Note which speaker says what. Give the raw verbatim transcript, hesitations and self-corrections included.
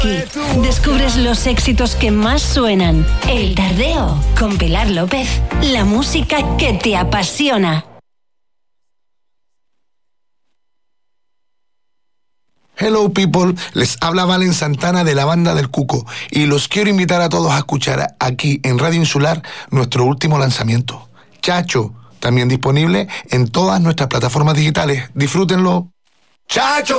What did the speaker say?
Speaker 1: Aquí descubres los éxitos que más suenan. El Tardeo con Pilar López. La música que te apasiona.
Speaker 2: Hello people, les habla Valen Santana de la Banda del Cuco y los quiero invitar a todos a escuchar aquí en Radio Insular nuestro último lanzamiento, Chacho, también disponible en todas nuestras plataformas digitales. Disfrútenlo. ¡Chacho!